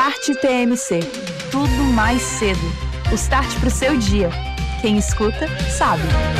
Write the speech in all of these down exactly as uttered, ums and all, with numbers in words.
Start T M C. Tudo mais cedo. O start pro seu dia. Quem escuta, sabe.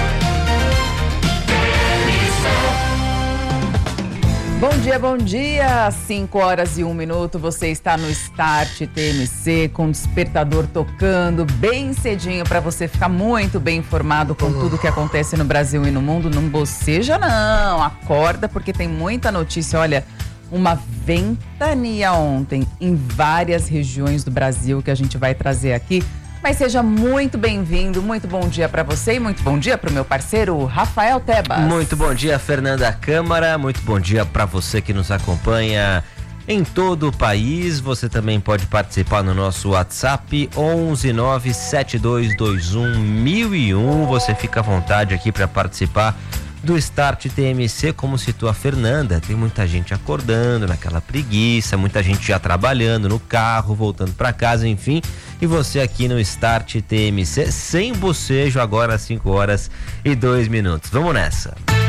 Bom dia, bom dia! cinco horas e um minuto, você está no Start T M C com o despertador tocando bem cedinho para você ficar muito bem informado com tudo que acontece no Brasil e no mundo. Não boceja não, acorda porque tem muita notícia. Olha, uma ventania ontem em várias regiões do Brasil que a gente vai trazer aqui. Mas seja muito bem-vindo, muito bom dia para você e muito bom dia para o meu parceiro Rafael Tebas. Muito bom dia, Fernanda Câmara, muito bom dia para você que nos acompanha em todo o país. Você também pode participar no nosso WhatsApp onze nove sete dois dois um mil e um. Você fica à vontade aqui para participar do Start T M C, como citou a Fernanda. Tem muita gente acordando naquela preguiça, muita gente já trabalhando no carro, voltando para casa, enfim. E você aqui no Start T M C, sem bocejo, agora às cinco horas e dois minutos. Vamos nessa.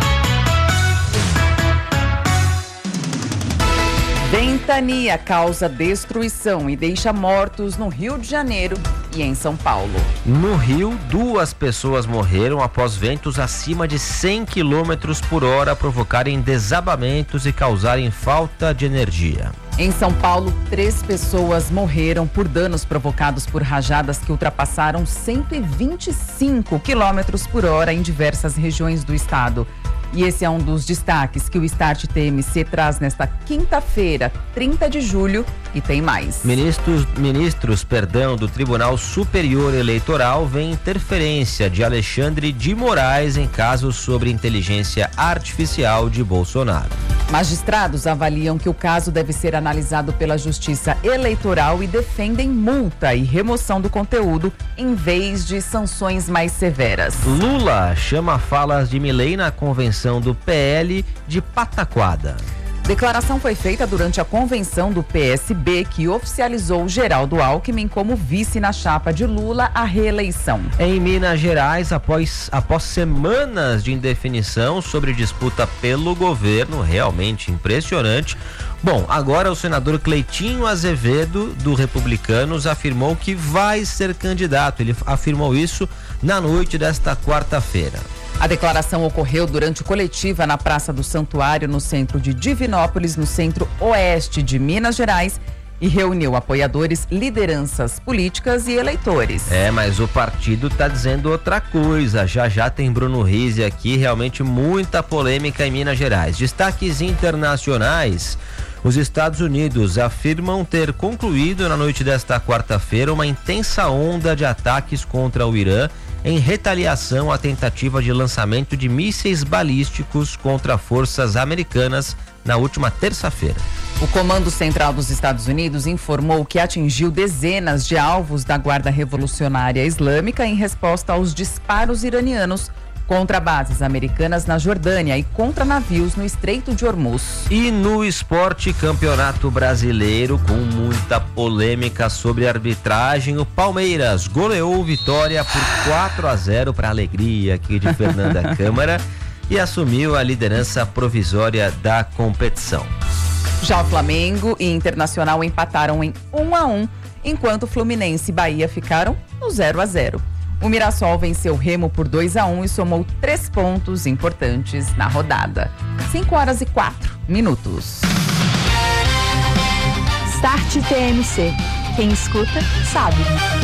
Ventania causa destruição e deixa mortos no Rio de Janeiro e em São Paulo. No Rio, duas pessoas morreram após ventos acima de cem quilômetros por hora provocarem desabamentos e causarem falta de energia. Em São Paulo, três pessoas morreram por danos provocados por rajadas que ultrapassaram cento e vinte e cinco quilômetros por hora em diversas regiões do estado. E esse é um dos destaques que o Start T M C traz nesta quinta-feira, trinta de julho, e tem mais. Ministros, ministros perdão, do Tribunal Superior Eleitoral veem interferência de Alexandre de Moraes em casos sobre inteligência artificial de Bolsonaro. Magistrados avaliam que o caso deve ser analisado pela Justiça Eleitoral e defendem multa e remoção do conteúdo em vez de sanções mais severas. Lula chama falas de Milei na convenção do P L de pataquada. Declaração foi feita durante a convenção do P S B, que oficializou Geraldo Alckmin como vice na chapa de Lula à reeleição. Em Minas Gerais, após, após semanas de indefinição sobre disputa pelo governo, realmente impressionante. Bom, agora o senador Cleitinho Azevedo, do Republicanos, afirmou que vai ser candidato. Ele afirmou isso na noite desta quarta-feira. A declaração ocorreu durante coletiva na Praça do Santuário, no centro de Divinópolis, no centro-oeste de Minas Gerais, e reuniu apoiadores, lideranças políticas e eleitores. É, mas o partido tá dizendo outra coisa. Já já tem Bruno Rizzi aqui, realmente muita polêmica em Minas Gerais. Destaques internacionais. Os Estados Unidos afirmam ter concluído na noite desta quarta-feira uma intensa onda de ataques contra o Irã em retaliação à tentativa de lançamento de mísseis balísticos contra forças americanas na última terça-feira. O Comando Central dos Estados Unidos informou que atingiu dezenas de alvos da Guarda Revolucionária Islâmica em resposta aos disparos iranianos contra bases americanas na Jordânia e contra navios no Estreito de Hormuz. E no esporte, Campeonato Brasileiro, com muita polêmica sobre arbitragem, o Palmeiras goleou Vitória por quatro a zero para alegria aqui de Fernanda Câmara e assumiu a liderança provisória da competição. Já o Flamengo e Internacional empataram em um a um, enquanto Fluminense e Bahia ficaram no zero a zero. O Mirassol venceu o Remo por dois a um e somou três pontos importantes na rodada. cinco horas e quatro minutos. Start T M C. Quem escuta, sabe.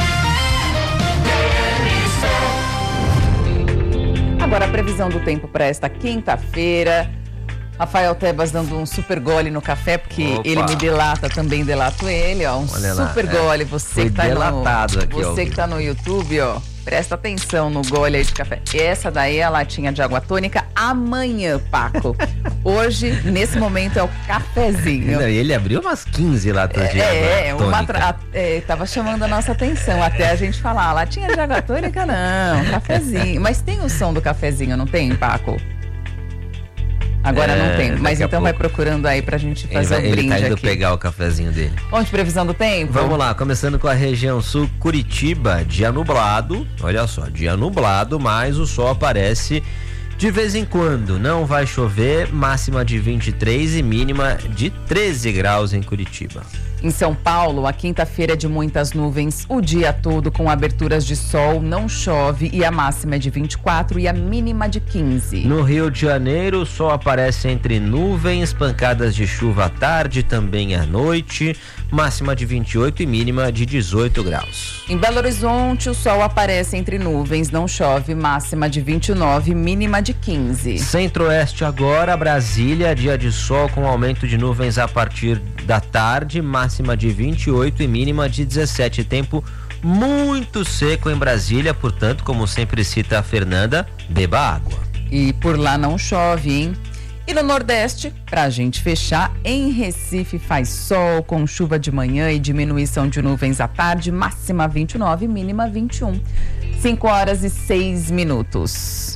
Agora a previsão do tempo para esta quinta-feira. Rafael Tebas dando um super gole no café, porque Opa. ele me delata, também delato ele, ó. Um Olha super lá, gole. É. Você, que tá, no, aqui, você que tá no YouTube, ó. Presta atenção no gole aí de café. Essa daí é a latinha de água tônica. Amanhã, Paco. Hoje, nesse momento, é o cafezinho. Não, ele abriu umas quinze latas de é, água uma tônica. Tra... É, tava chamando a nossa atenção até a gente falar. Latinha de água tônica, não. Cafezinho. Mas tem o som do cafezinho, não tem, Paco? Agora é, não tem, mas então vai procurando aí pra gente fazer ele, um brinde Ele tá indo aqui. pegar o cafezinho dele. Vamos de previsão do tempo? Vamos lá, começando com a região sul, Curitiba, dia nublado, olha só, dia nublado, mas o sol aparece De vez em quando não vai chover, máxima de vinte e três e mínima de treze graus em Curitiba. Em São Paulo, a quinta-feira é de muitas nuvens, o dia todo com aberturas de sol, não chove e a máxima é de vinte e quatro e a mínima de quinze. No Rio de Janeiro, o sol aparece entre nuvens, pancadas de chuva à tarde, também à noite, máxima de vinte e oito e mínima de dezoito graus. Em Belo Horizonte, o sol aparece entre nuvens, não chove, máxima de vinte e nove, mínima de quinze. Centro-Oeste agora, Brasília, dia de sol com aumento de nuvens a partir da tarde, máxima de vinte e oito e mínima de dezessete. Tempo muito seco em Brasília, portanto, como sempre cita a Fernanda, beba água. E por lá não chove, hein? E no Nordeste, pra gente fechar, em Recife faz sol com chuva de manhã e diminuição de nuvens à tarde, máxima vinte e nove, mínima vinte e um. cinco horas e seis minutos.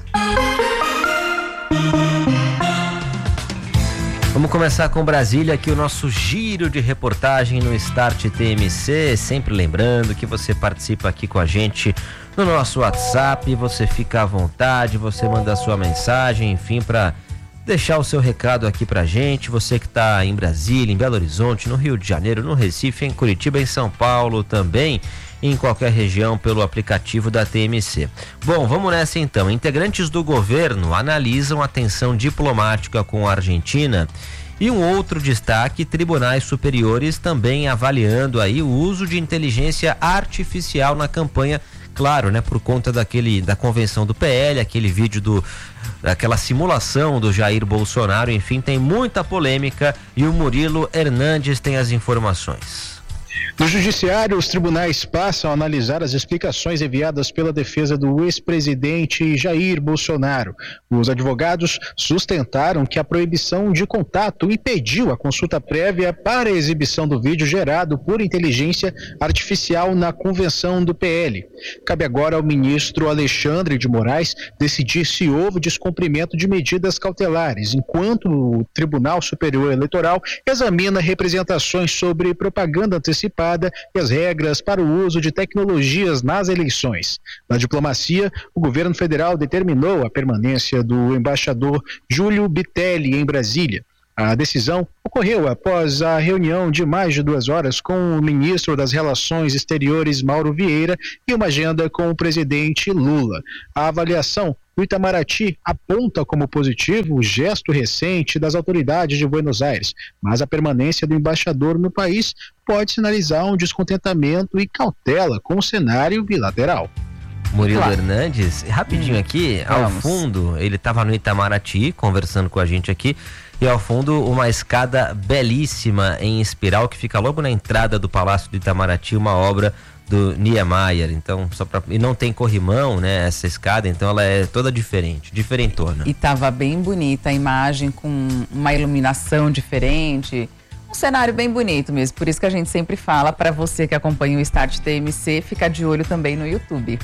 Vamos começar com Brasília, aqui o nosso giro de reportagem no Start T M C, sempre lembrando que você participa aqui com a gente no nosso WhatsApp, você fica à vontade, você manda a sua mensagem, enfim, para deixar o seu recado aqui pra gente, você que está em Brasília, em Belo Horizonte, no Rio de Janeiro, no Recife, em Curitiba, em São Paulo também, em qualquer região pelo aplicativo da T M C. Bom, vamos nessa então. Integrantes do governo analisam a tensão diplomática com a Argentina e um outro destaque, tribunais superiores também avaliando aí o uso de inteligência artificial na campanha, claro, né, por conta daquele, da convenção do P L, aquele vídeo do daquela simulação do Jair Bolsonaro, enfim, tem muita polêmica e o Murilo Hernandes tem as informações. No judiciário, os tribunais passam a analisar as explicações enviadas pela defesa do ex-presidente Jair Bolsonaro. Os advogados sustentaram que a proibição de contato impediu a consulta prévia para a exibição do vídeo gerado por inteligência artificial na convenção do P L. Cabe agora ao ministro Alexandre de Moraes decidir se houve descumprimento de medidas cautelares, enquanto o Tribunal Superior Eleitoral examina representações sobre propaganda antecipada e as regras para o uso de tecnologias nas eleições. Na diplomacia, o governo federal determinou a permanência do embaixador Júlio Bitelli em Brasília. A decisão ocorreu após a reunião de mais de duas horas com o ministro das Relações Exteriores, Mauro Vieira, e uma agenda com o presidente Lula. A avaliação do Itamaraty aponta como positivo o gesto recente das autoridades de Buenos Aires, mas a permanência do embaixador no país pode sinalizar um descontentamento e cautela com o cenário bilateral. Murilo Claro. Hernandes, rapidinho aqui, ao Vamos. fundo, ele estava no Itamaraty conversando com a gente aqui, e ao fundo uma escada belíssima em espiral que fica logo na entrada do Palácio do Itamaraty, uma obra do Niemeyer. Então, só pra, e não tem corrimão, né, essa escada, então ela é toda diferente, diferentona. E tava bem bonita a imagem, com uma iluminação diferente, um cenário bem bonito mesmo. Por isso que a gente sempre fala para você que acompanha o Start T M C, fica de olho também no YouTube.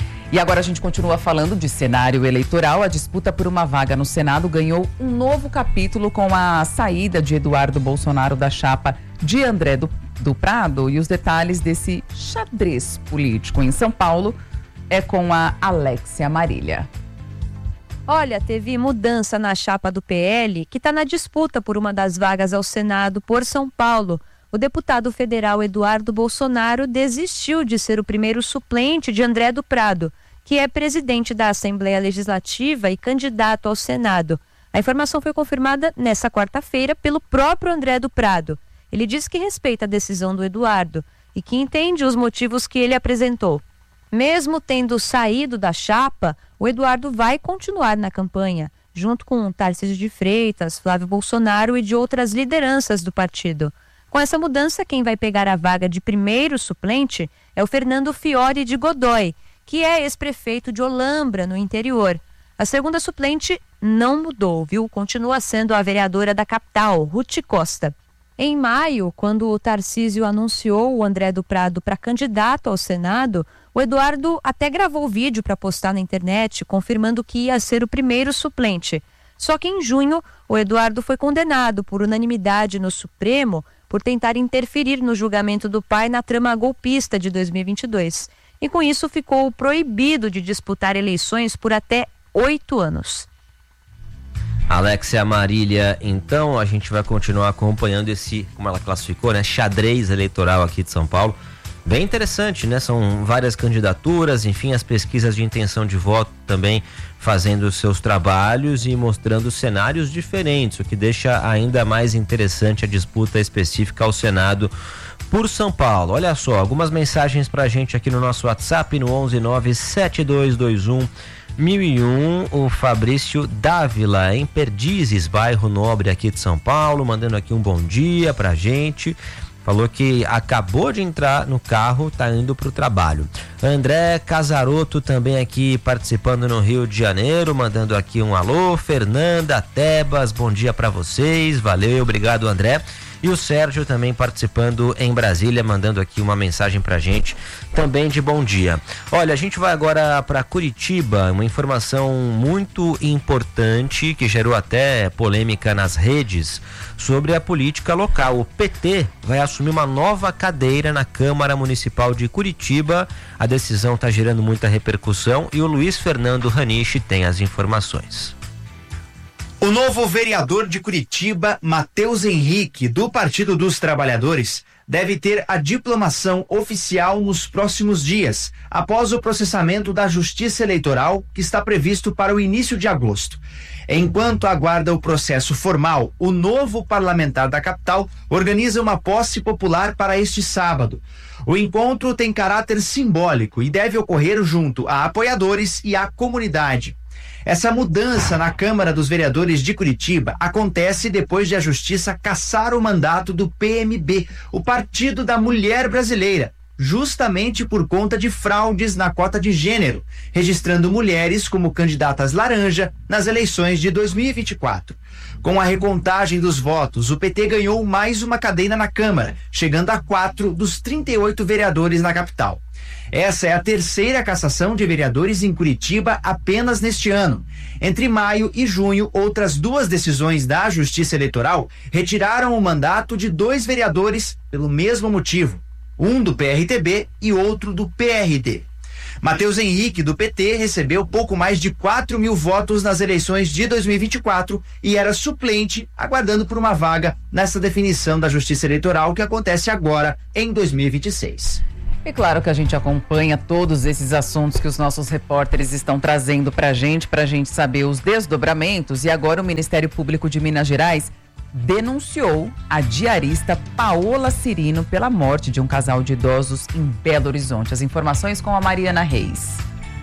E agora a gente continua falando de cenário eleitoral. A disputa por uma vaga no Senado ganhou um novo capítulo com a saída de Eduardo Bolsonaro da chapa de André do, do Prado. E os detalhes desse xadrez político em São Paulo é com a Alexia Marília. Olha, teve mudança na chapa do P L, que está na disputa por uma das vagas ao Senado por São Paulo. O deputado federal Eduardo Bolsonaro desistiu de ser o primeiro suplente de André do Prado, que é presidente da Assembleia Legislativa e candidato ao Senado. A informação foi confirmada nesta quarta-feira pelo próprio André do Prado. Ele diz que respeita a decisão do Eduardo e que entende os motivos que ele apresentou. Mesmo tendo saído da chapa, o Eduardo vai continuar na campanha, junto com Tarcísio de Freitas, Flávio Bolsonaro e de outras lideranças do partido. Com essa mudança, quem vai pegar a vaga de primeiro suplente é o Fernando Fiore de Godoy, que é ex-prefeito de Olambra, no interior. A segunda suplente não mudou, viu? Continua sendo a vereadora da capital, Ruth Costa. Em maio, quando o Tarcísio anunciou o André do Prado para candidato ao Senado, o Eduardo até gravou vídeo para postar na internet, confirmando que ia ser o primeiro suplente. Só que em junho, o Eduardo foi condenado por unanimidade no Supremo por tentar interferir no julgamento do pai na trama golpista de dois mil e vinte e dois. E com isso ficou proibido de disputar eleições por até oito anos. Alexia Marília, então a gente vai continuar acompanhando esse, como ela classificou, né, xadrez eleitoral aqui de São Paulo. Bem interessante, né? São várias candidaturas, enfim, as pesquisas de intenção de voto também fazendo os seus trabalhos e mostrando cenários diferentes, o que deixa ainda mais interessante a disputa específica ao Senado por São Paulo. Olha só, algumas mensagens pra gente aqui no nosso WhatsApp no onze nove sete dois dois um mil e um, o Fabrício Dávila, em Perdizes, bairro Nobre aqui de São Paulo, mandando aqui um bom dia pra gente. Falou que acabou de entrar no carro, tá indo pro trabalho. André Casaroto também aqui participando no Rio de Janeiro, mandando aqui um alô. Fernanda Tebas, bom dia pra vocês, valeu, obrigado André. E o Sérgio também participando em Brasília, mandando aqui uma mensagem pra gente, também de bom dia. Olha, a gente vai agora para Curitiba, uma informação muito importante que gerou até polêmica nas redes sobre a política local. O P T vai assumir uma nova cadeira na Câmara Municipal de Curitiba. A decisão está gerando muita repercussão e o Luiz Fernando Raniche tem as informações. O novo vereador de Curitiba, Matheus Henrique, do Partido dos Trabalhadores, deve ter a diplomação oficial nos próximos dias, após o processamento da Justiça Eleitoral, que está previsto para o início de agosto. Enquanto aguarda o processo formal, o novo parlamentar da capital organiza uma posse popular para este sábado. O encontro tem caráter simbólico e deve ocorrer junto a apoiadores e à comunidade. Essa mudança na Câmara dos Vereadores de Curitiba acontece depois de a Justiça cassar o mandato do P M B, o Partido da Mulher Brasileira, justamente por conta de fraudes na cota de gênero, registrando mulheres como candidatas laranja nas eleições de dois mil e vinte e quatro. Com a recontagem dos votos, o P T ganhou mais uma cadeira na Câmara, chegando a quatro dos trinta e oito vereadores na capital. Essa é a terceira cassação de vereadores em Curitiba apenas neste ano. Entre maio e junho, outras duas decisões da Justiça Eleitoral retiraram o mandato de dois vereadores pelo mesmo motivo, um do P R T B e outro do P R D. Matheus Henrique, do P T, recebeu pouco mais de quatro mil votos nas eleições de dois mil e vinte e quatro e era suplente, aguardando por uma vaga nessa definição da Justiça Eleitoral que acontece agora em dois mil e vinte e seis. E claro que a gente acompanha todos esses assuntos que os nossos repórteres estão trazendo pra gente, pra gente saber os desdobramentos. E agora o Ministério Público de Minas Gerais denunciou a diarista Paola Cirino pela morte de um casal de idosos em Belo Horizonte. As informações com a Mariana Reis.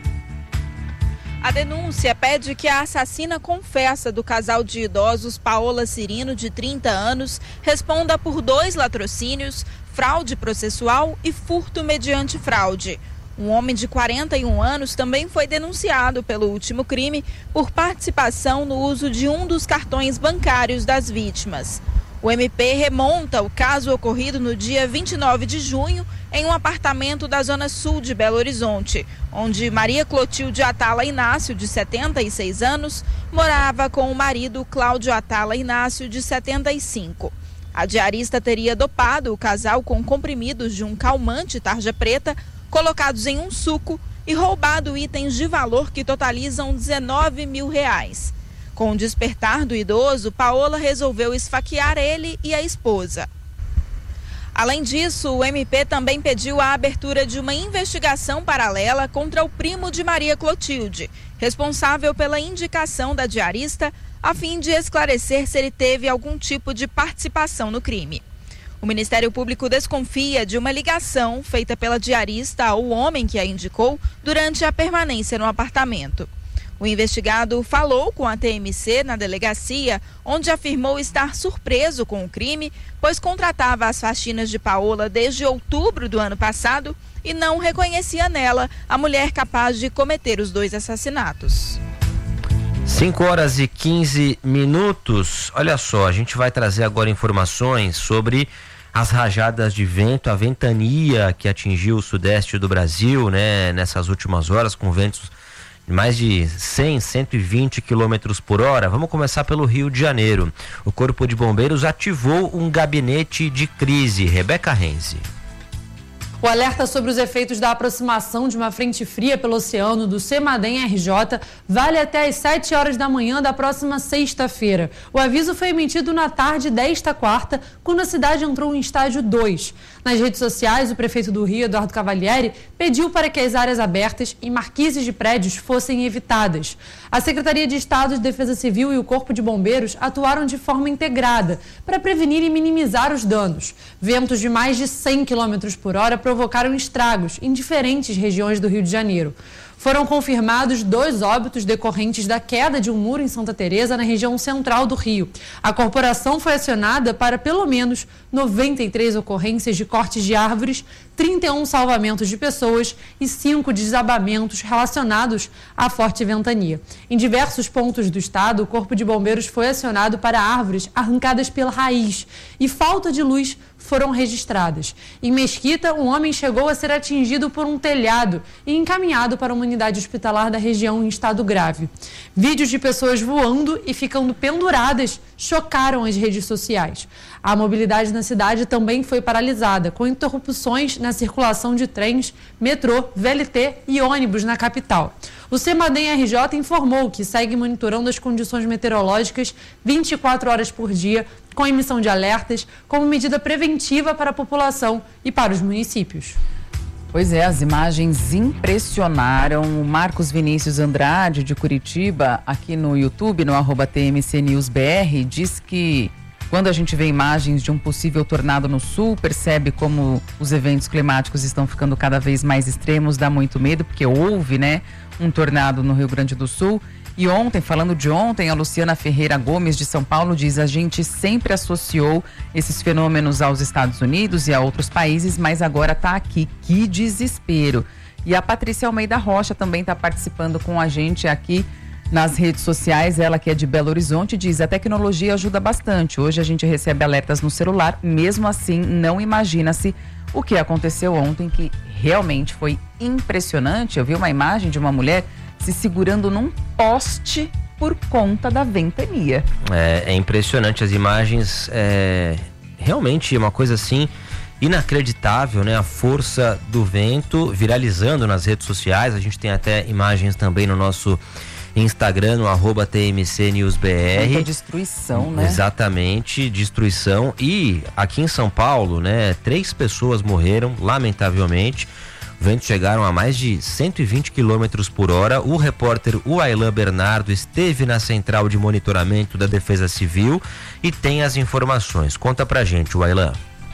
A denúncia pede que a assassina confessa do casal de idosos Paola Cirino, de trinta anos, responda por dois latrocínios, fraude processual e furto mediante fraude. Um homem de quarenta e um anos também foi denunciado pelo último crime por participação no uso de um dos cartões bancários das vítimas. O M P remonta o caso ocorrido no dia vinte e nove de junho em um apartamento da zona sul de Belo Horizonte, onde Maria Clotilde Atala Inácio, de setenta e seis anos, morava com o marido Cláudio Atala Inácio, de setenta e cinco. A diarista teria dopado o casal com comprimidos de um calmante tarja preta colocados em um suco e roubado itens de valor que totalizam dezenove mil reais. Com o despertar do idoso, Paola resolveu esfaquear ele e a esposa. Além disso, o M P também pediu a abertura de uma investigação paralela contra o primo de Maria Clotilde, responsável pela indicação da diarista, a fim de esclarecer se ele teve algum tipo de participação no crime. O Ministério Público desconfia de uma ligação feita pela diarista ao homem que a indicou durante a permanência no apartamento. O investigado falou com a T M C na delegacia, onde afirmou estar surpreso com o crime, pois contratava as faxinas de Paola desde outubro do ano passado e não reconhecia nela a mulher capaz de cometer os dois assassinatos. cinco horas e quinze minutos. Olha só, a gente vai trazer agora informações sobre as rajadas de vento, a ventania que atingiu o sudeste do Brasil, né, nessas últimas horas, com ventos de mais de cem, cento e vinte quilômetros por hora. Vamos começar pelo Rio de Janeiro. O Corpo de Bombeiros ativou um gabinete de crise. Rebeca Renzi. O alerta sobre os efeitos da aproximação de uma frente fria pelo oceano do CEMADEM R J vale até às sete horas da manhã da próxima sexta-feira. O aviso foi emitido na tarde desta quarta, quando a cidade entrou em estágio dois. Nas redes sociais, o prefeito do Rio, Eduardo Cavalieri, pediu para que as áreas abertas e marquises de prédios fossem evitadas. A Secretaria de Estado de Defesa Civil e o Corpo de Bombeiros atuaram de forma integrada para prevenir e minimizar os danos. Ventos de mais de cem quilômetros por hora provocaram estragos em diferentes regiões do Rio de Janeiro. Foram confirmados dois óbitos decorrentes da queda de um muro em Santa Teresa, na região central do Rio. A corporação foi acionada para pelo menos noventa e três ocorrências de cortes de árvores, trinta e um salvamentos de pessoas e cinco desabamentos relacionados à forte ventania. Em diversos pontos do estado, o Corpo de Bombeiros foi acionado para árvores arrancadas pela raiz e falta de luz foram registradas. Em Mesquita, um homem chegou a ser atingido por um telhado e encaminhado para uma unidade hospitalar da região em estado grave. Vídeos de pessoas voando e ficando penduradas chocaram as redes sociais. A mobilidade na cidade também foi paralisada, com interrupções na circulação de trens, metrô, V L T e ônibus na capital. O CEMADEM R J informou que segue monitorando as condições meteorológicas vinte e quatro horas por dia, com emissão de alertas, como medida preventiva para a população e para os municípios. Pois é, as imagens impressionaram. O Marcos Vinícius Andrade, de Curitiba, aqui no YouTube, no arroba T M C News B R, diz que quando a gente vê imagens de um possível tornado no sul, percebe como os eventos climáticos estão ficando cada vez mais extremos, dá muito medo, porque houve, né, um tornado no Rio Grande do Sul. E ontem, falando de ontem, a Luciana Ferreira Gomes, de São Paulo, diz: a gente sempre associou esses fenômenos aos Estados Unidos e a outros países, mas agora está aqui. Que desespero. E a Patrícia Almeida Rocha também está participando com a gente aqui nas redes sociais. Ela, que é de Belo Horizonte, diz: a tecnologia ajuda bastante. Hoje a gente recebe alertas no celular, mesmo assim não imagina-se o que aconteceu ontem, que realmente foi impressionante. Eu vi uma imagem de uma mulher se segurando num poste por conta da ventania. É, é impressionante as imagens, é realmente uma coisa assim inacreditável, né? A força do vento viralizando nas redes sociais. A gente tem até imagens também no nosso Instagram, no arroba T M C News B R. Muita destruição, né? Exatamente, destruição. E aqui em São Paulo, né? Três pessoas morreram, lamentavelmente. Ventos chegaram a mais de cento e vinte quilômetros por hora. O repórter Wailan Bernardo esteve na central de monitoramento da Defesa Civil e tem as informações. Conta pra gente, Wailan.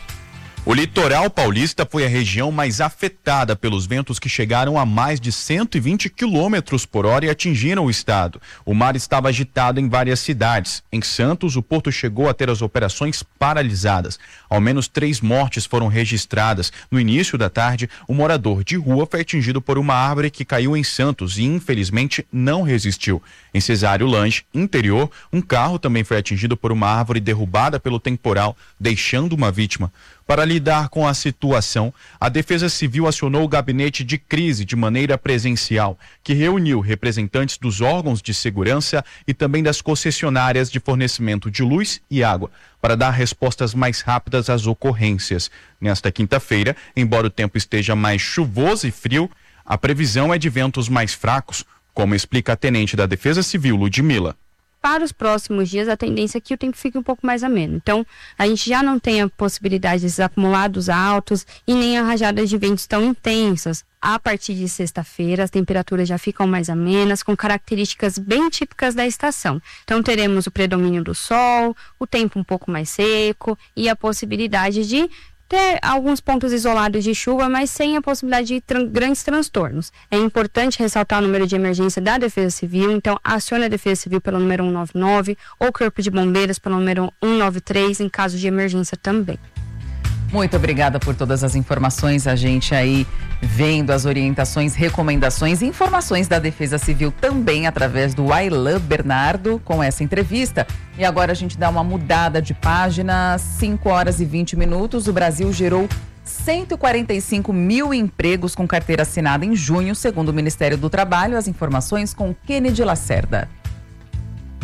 O litoral paulista foi a região mais afetada pelos ventos, que chegaram a mais de cento e vinte quilômetros por hora e atingiram o estado. O mar estava agitado em várias cidades. Em Santos, o porto chegou a ter as operações paralisadas. Ao menos três mortes foram registradas. No início da tarde, um morador de rua foi atingido por uma árvore que caiu em Santos e, infelizmente, não resistiu. Em Cesário Lange, interior, um carro também foi atingido por uma árvore derrubada pelo temporal, deixando uma vítima. Para lidar com a situação, a Defesa Civil acionou o gabinete de crise de maneira presencial, que reuniu representantes dos órgãos de segurança e também das concessionárias de fornecimento de luz e água, para dar respostas mais rápidas às ocorrências. Nesta quinta-feira, embora o tempo esteja mais chuvoso e frio, a previsão é de ventos mais fracos, como explica a tenente da Defesa Civil, Ludmila. Para os próximos dias, a tendência é que o tempo fique um pouco mais ameno. Então, a gente já não tem a possibilidade desses acumulados altos e nem a rajadas de ventos tão intensas. A partir de sexta-feira, as temperaturas já ficam mais amenas, com características bem típicas da estação. Então, teremos o predomínio do sol, o tempo um pouco mais seco e a possibilidade de ter alguns pontos isolados de chuva, mas sem a possibilidade de tran- grandes transtornos. É importante ressaltar o número de emergência da Defesa Civil, então acione a Defesa Civil pelo número um nove nove ou Corpo de Bombeiros pelo número um nove três em caso de emergência também. Muito obrigada por todas as informações, a gente aí vendo as orientações, recomendações e informações da Defesa Civil também através do Wailan Bernardo com essa entrevista. E agora a gente dá uma mudada de página, cinco horas e vinte minutos, o Brasil gerou cento e quarenta e cinco mil empregos com carteira assinada em junho, segundo o Ministério do Trabalho. As informações com Kennedy Lacerda.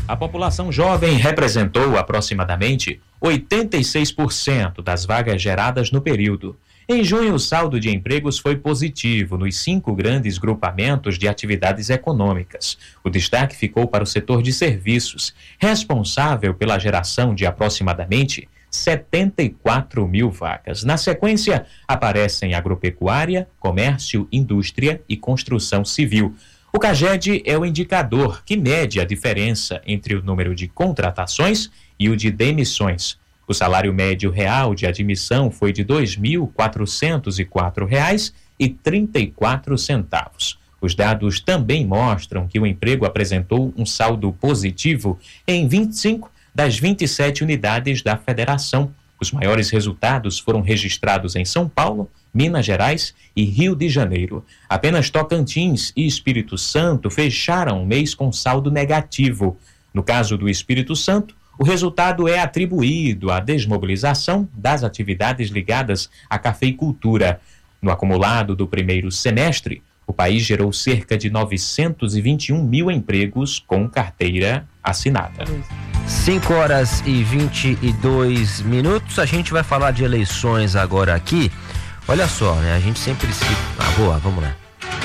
A população jovem representou aproximadamente oitenta e seis por cento das vagas geradas no período. Em junho, o saldo de empregos foi positivo nos cinco grandes grupamentos de atividades econômicas. O destaque ficou para o setor de serviços, responsável pela geração de aproximadamente setenta e quatro mil vagas. Na sequência, aparecem agropecuária, comércio, indústria e construção civil. O CAGED é o indicador que mede a diferença entre o número de contratações e o de demissões. O salário médio real de admissão foi de dois mil quatrocentos e quatro reais e trinta e quatro centavos. Os dados também mostram que o emprego apresentou um saldo positivo em vinte e cinco das vinte e sete unidades da federação. Os maiores resultados foram registrados em São Paulo, Minas Gerais e Rio de Janeiro. Apenas Tocantins e Espírito Santo fecharam o mês com saldo negativo. No caso do Espírito Santo, o resultado é atribuído à desmobilização das atividades ligadas à cafeicultura. No acumulado do primeiro semestre, o país gerou cerca de novecentos e vinte e um mil empregos com carteira assinada. cinco horas e vinte e dois minutos. A gente vai falar de eleições agora aqui. Olha só, né? A gente sempre se... Ah, boa, vamos lá.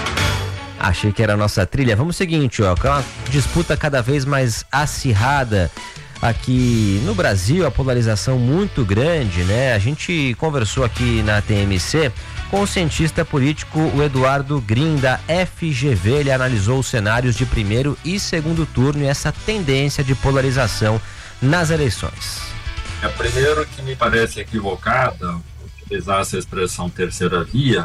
Achei que era a nossa trilha. Vamos seguinte, ó. Uma disputa cada vez mais acirrada aqui no Brasil, a polarização muito grande, né? A gente conversou aqui na T M C com o cientista político o Eduardo Grin, da F G V. Ele analisou os cenários de primeiro e segundo turno e essa tendência de polarização nas eleições. É, primeiro que me parece equivocada utilizar essa expressão terceira via,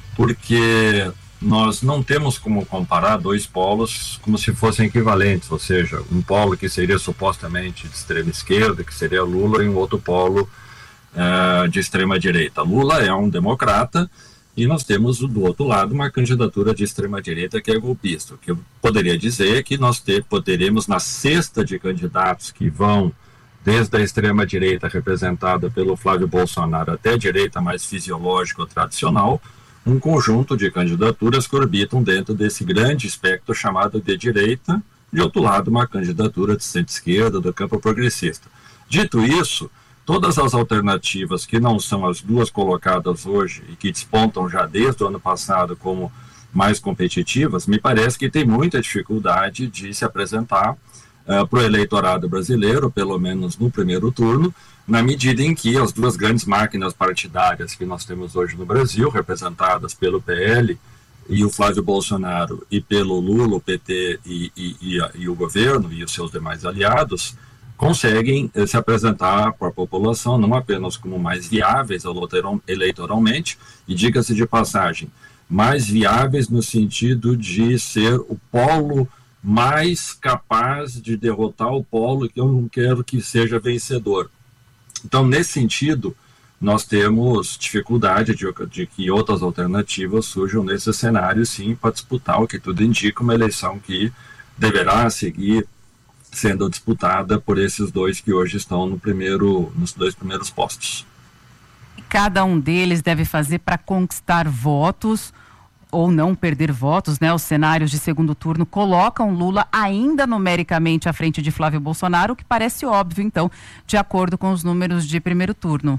porque nós não temos como comparar dois polos como se fossem equivalentes, ou seja, um polo que seria supostamente de extrema esquerda, que seria Lula, e um outro polo uh, de extrema direita. Lula é um democrata e nós temos do outro lado uma candidatura de extrema direita que é golpista. O que eu poderia dizer é que nós ter, poderemos na cesta de candidatos que vão desde a extrema direita representada pelo Flávio Bolsonaro até a direita mais fisiológica ou tradicional, um conjunto de candidaturas que orbitam dentro desse grande espectro chamado de direita, de outro lado uma candidatura de centro-esquerda, do campo progressista. Dito isso, todas as alternativas que não são as duas colocadas hoje e que despontam já desde o ano passado como mais competitivas, me parece que tem muita dificuldade de se apresentar uh, para o eleitorado brasileiro, pelo menos no primeiro turno, na medida em que as duas grandes máquinas partidárias que nós temos hoje no Brasil, representadas pelo P L e o Flávio Bolsonaro, e pelo Lula, o P T e, e, e, a, e o governo e os seus demais aliados, conseguem eh, se apresentar para a população não apenas como mais viáveis eleitoralmente, e diga-se de passagem, mais viáveis no sentido de ser o polo mais capaz de derrotar o polo que eu não quero que seja vencedor. Então, nesse sentido, nós temos dificuldade de, de que outras alternativas surjam nesse cenário, sim, para disputar o que tudo indica, uma eleição que deverá seguir sendo disputada por esses dois que hoje estão no primeiro, nos dois primeiros postos. Cada um deles deve fazer para conquistar votos ou não perder votos, né? Os cenários de segundo turno colocam Lula ainda numericamente à frente de Flávio Bolsonaro, o que parece óbvio, então, de acordo com os números de primeiro turno.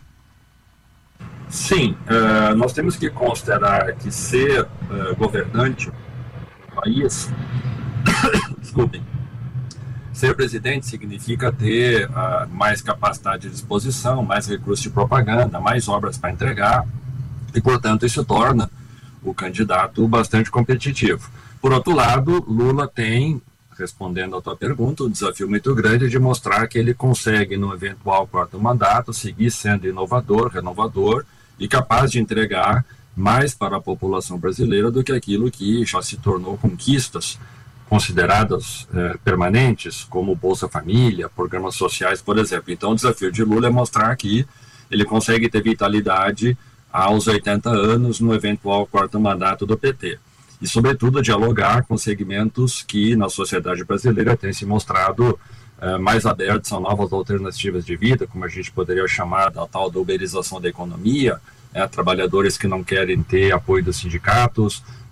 Sim, uh, nós temos que considerar que ser uh, governante do país, desculpem, ser presidente significa ter uh, mais capacidade de exposição, mais recursos de propaganda, mais obras para entregar, e, portanto, isso torna o candidato bastante competitivo. Por outro lado, Lula tem, respondendo à tua pergunta, um desafio muito grande de mostrar que ele consegue, no eventual quarto mandato, seguir sendo inovador, renovador e capaz de entregar mais para a população brasileira do que aquilo que já se tornou conquistas consideradas eh, permanentes, como Bolsa Família, programas sociais, por exemplo. Então, o desafio de Lula é mostrar que ele consegue ter vitalidade aos oitenta anos no eventual quarto mandato do P T. E, sobretudo, dialogar com segmentos que na sociedade brasileira têm se mostrado uh, mais abertos a novas alternativas de vida, como a gente poderia chamar da tal da uberização da economia, né, trabalhadores que não querem ter apoio dos sindicatos,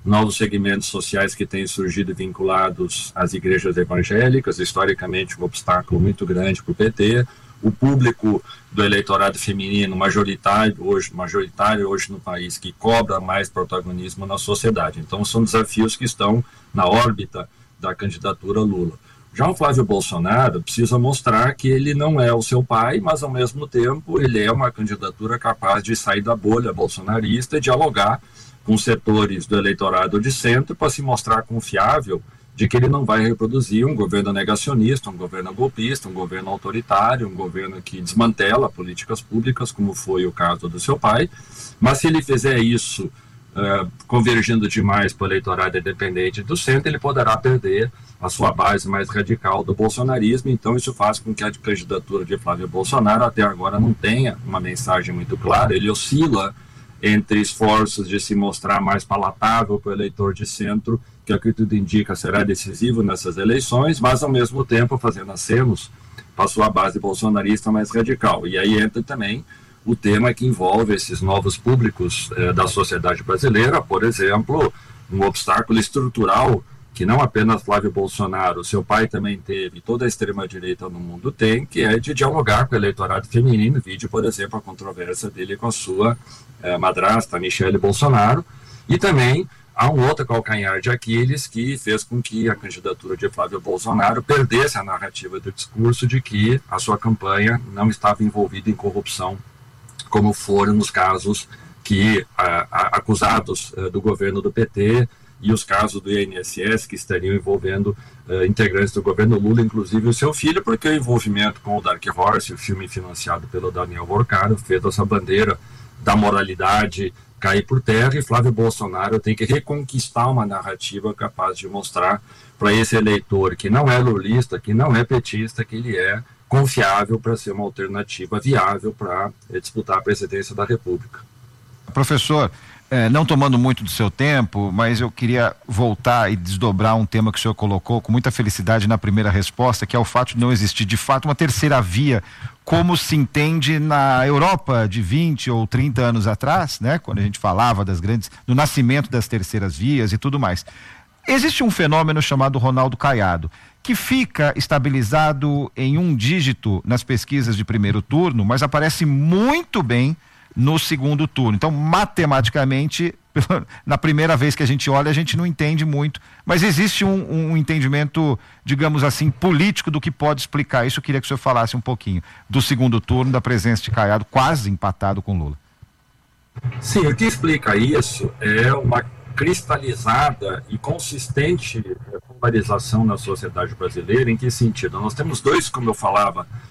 novos segmentos sociais que têm surgido vinculados às igrejas evangélicas, historicamente um obstáculo muito grande para o P T, o público do eleitorado feminino majoritário hoje, majoritário hoje no país, que cobra mais protagonismo na sociedade. Então são desafios que estão na órbita da candidatura Lula. Já o Flávio Bolsonaro precisa mostrar que ele não é o seu pai, mas ao mesmo tempo ele é uma candidatura capaz de sair da bolha bolsonarista e dialogar com setores do eleitorado de centro para se mostrar confiável de que ele não vai reproduzir um governo negacionista, um governo golpista, um governo autoritário, um governo que desmantela políticas públicas, como foi o caso do seu pai. Mas se ele fizer isso uh, convergindo demais para o eleitorado independente do centro, ele poderá perder a sua base mais radical do bolsonarismo. Então isso faz com que a candidatura de Flávio Bolsonaro até agora não tenha uma mensagem muito clara. Ele oscila entre esforços de se mostrar mais palatável para o eleitor de centro, que é o que tudo indica será decisivo nessas eleições, mas ao mesmo tempo fazendo acenos para a sua base bolsonarista mais radical. E aí entra também o tema que envolve esses novos públicos eh, da sociedade brasileira, por exemplo, um obstáculo estrutural que não apenas Flávio Bolsonaro, seu pai também teve, toda a extrema-direita no mundo tem, que é de dialogar com o eleitorado feminino, vídeo, por exemplo, a controvérsia dele com a sua eh, madrasta, Michele Bolsonaro, e também há um outro calcanhar de Aquiles que fez com que a candidatura de Flávio Bolsonaro perdesse a narrativa do discurso de que a sua campanha não estava envolvida em corrupção, como foram nos casos que a, a, acusados uh, do governo do P T e os casos do I N S S que estariam envolvendo uh, integrantes do governo Lula, inclusive o seu filho, porque o envolvimento com o Dark Horse, o filme financiado pelo Daniel Borcaro, fez essa bandeira da moralidade cair por terra, e Flávio Bolsonaro tem que reconquistar uma narrativa capaz de mostrar para esse eleitor que não é lulista, que não é petista, que ele é confiável para ser uma alternativa viável para eh, disputar a presidência da República. Professor, eh, não tomando muito do seu tempo, mas eu queria voltar e desdobrar um tema que o senhor colocou com muita felicidade na primeira resposta, que é o fato de não existir de fato uma terceira via, como se entende na Europa de vinte ou trinta anos atrás, né? Quando a gente falava das grandes, do nascimento das terceiras vias e tudo mais. Existe um fenômeno chamado Ronaldo Caiado, que fica estabilizado em um dígito nas pesquisas de primeiro turno, mas aparece muito bem no segundo turno. Então, matematicamente, na primeira vez que a gente olha, a gente não entende muito, mas existe um, um entendimento, digamos assim, político do que pode explicar isso. Eu queria que o senhor falasse um pouquinho do segundo turno, da presença de Caiado, quase empatado com Lula. Sim, o que explica isso é uma cristalizada e consistente polarização na sociedade brasileira. Em que sentido? Nós temos dois, como eu falava,